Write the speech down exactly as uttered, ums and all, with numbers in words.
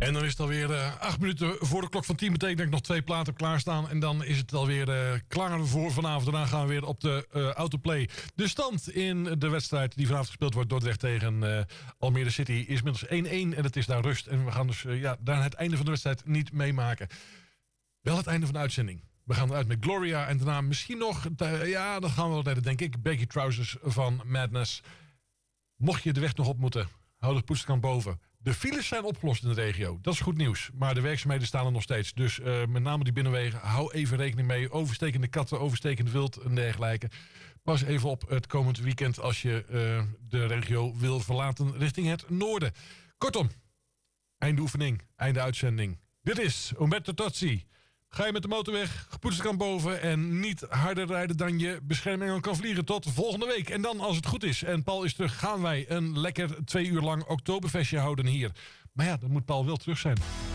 En dan is het alweer uh, acht minuten voor de klok van tien. Betekent dat ik nog twee platen heb klaarstaan. En dan is het alweer uh, klaar voor vanavond. Daarna gaan we weer op de uh, autoplay. De stand in de wedstrijd die vanavond gespeeld wordt. Dordrecht tegen uh, Almere City is inmiddels één-één. En het is daar rust. En we gaan dus uh, ja, daar het einde van de wedstrijd niet meemaken. Wel het einde van de uitzending. We gaan eruit met Gloria. En daarna misschien nog... Uh, ja, dan gaan we wel redden, denk ik. Baggy Trousers van Madness. Mocht je de weg nog op moeten... hou de poetskant boven. De files zijn opgelost in de regio. Dat is goed nieuws. Maar de werkzaamheden staan er nog steeds. Dus uh, met name die binnenwegen. Hou even rekening mee. Overstekende katten, overstekend wild en dergelijke. Pas even op het komend weekend als je uh, de regio wil verlaten richting het noorden. Kortom. Einde oefening. Einde uitzending. Dit is Umberto Tozzi. Ga je met de motorweg, poetskant boven en niet harder rijden dan je bescherming kan vliegen. Tot volgende week. En dan, als het goed is en Paul is terug, gaan wij een lekker twee uur lang Oktoberfestje houden hier. Maar ja, dan moet Paul wel terug zijn.